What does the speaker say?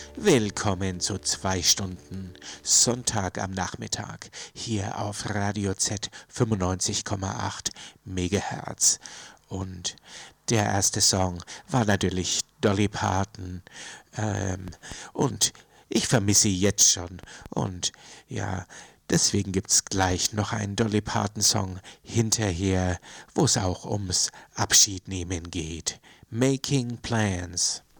Willkommen zu 2 Stunden Sonntag am Nachmittag hier auf Radio Z 95,8 Megahertz. Und der erste Song war natürlich Dolly Parton. Und ich vermisse sie jetzt schon. Und ja, deswegen gibt's gleich noch einen Dolly Parton-Song hinterher, wo es auch ums Abschiednehmen geht. Making Plans.